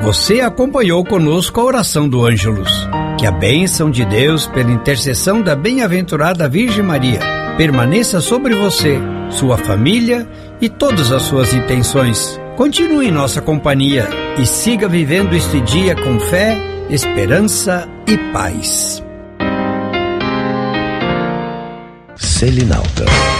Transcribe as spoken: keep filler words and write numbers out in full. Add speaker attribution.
Speaker 1: Você acompanhou conosco a oração do Ângelus. Que a bênção de Deus, pela intercessão da bem-aventurada Virgem Maria, permaneça sobre você, sua família e todas as suas intenções. Continue em nossa companhia e siga vivendo este dia com fé, esperança e paz.
Speaker 2: Selinalta.